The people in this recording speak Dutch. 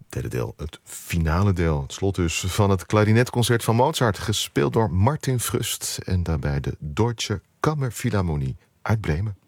Derde deel, het finale deel. Het slot dus van het klarinetconcert van Mozart, gespeeld door Martin Frust en daarbij de Deutsche Kammerphilharmonie uit Bremen.